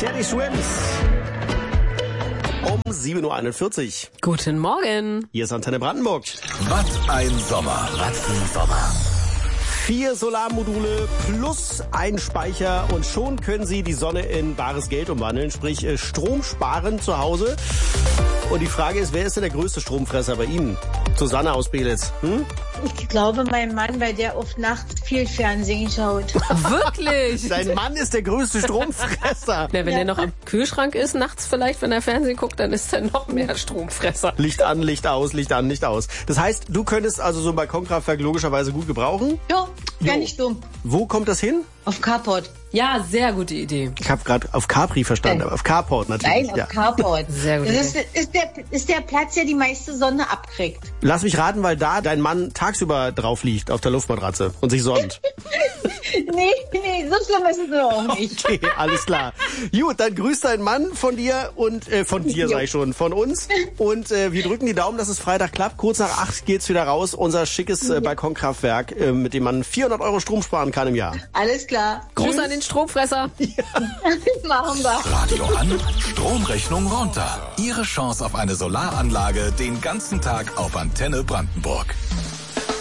Teddy Swims. Um 7.41 Uhr. Guten Morgen. Hier ist Antenne Brandenburg. Was ein Sommer. Was ein Sommer. 4 Solarmodule plus ein Speicher und schon können Sie die Sonne in bares Geld umwandeln, sprich Strom sparen zu Hause. Und die Frage ist, wer ist denn der größte Stromfresser bei Ihnen? Susanne aus Belitz. Ich glaube, mein Mann, weil der oft nachts viel Fernsehen schaut. Wirklich? Dein Mann ist der größte Stromfresser. Ja, wenn der noch am Kühlschrank ist, nachts vielleicht, wenn er Fernsehen guckt, dann ist er noch mehr Stromfresser. Licht an, Licht aus, Licht an, Licht aus. Das heißt, du könntest also so ein Balkonkraftwerk logischerweise gut gebrauchen? Ja, gar nicht dumm. Wo kommt das hin? Auf Carport. Ja, sehr gute Idee. Ich habe gerade auf Capri verstanden, aber auf Carport natürlich. Nein, auf Carport. Sehr gut. Das ist der Platz, der die meiste Sonne abkriegt. Lass mich raten, weil da dein Mann tagsüber drauf liegt auf der Luftmatratze und sich sonnt. Nee, so schlimm ist es auch nicht. Okay, alles klar. Gut, dann grüßt dein Mann von dir und von dir sag ich schon, von uns. Und wir drücken die Daumen, dass es Freitag klappt. Kurz nach 8 geht's wieder raus. Unser schickes Balkonkraftwerk, mit dem man 400 € Strom sparen kann im Jahr. Alles klar. Gruß an den Stromfresser. Machen wir. Radio an, Stromrechnung runter. Ihre Chance auf eine Solaranlage den ganzen Tag auf Antenne Brandenburg.